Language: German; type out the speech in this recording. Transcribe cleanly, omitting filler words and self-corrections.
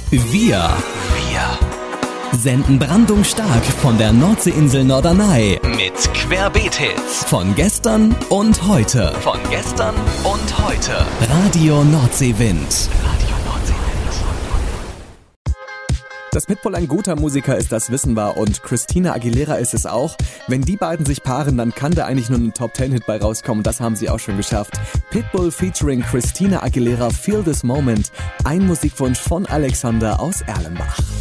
Wir senden brandungsstark von der Nordseeinsel Norderney mit Querbeet-Hits von gestern und heute. Radio Nordseewind. Dass Pitbull ein guter Musiker ist, das wissen wir, und Christina Aguilera ist es auch. Wenn die beiden sich paaren, dann kann da eigentlich nur ein Top-10-Hit bei rauskommen. Das haben sie auch schon geschafft. Pitbull featuring Christina Aguilera, Feel This Moment. Ein Musikwunsch von Alexander aus Erlenbach.